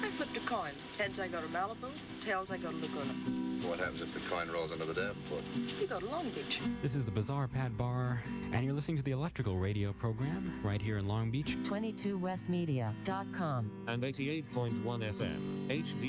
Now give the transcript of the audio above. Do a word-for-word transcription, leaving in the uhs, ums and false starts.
I flipped a coin. Heads, I go to Malibu. Tails, I go to Laguna. What happens if the coin rolls into the Davenport? You go to Long Beach. This is the Bizarre Pat Bar, and you're listening to the Electrical Radio program right here in Long Beach. twenty-two west media dot com and eighty-eight point one F M, H D.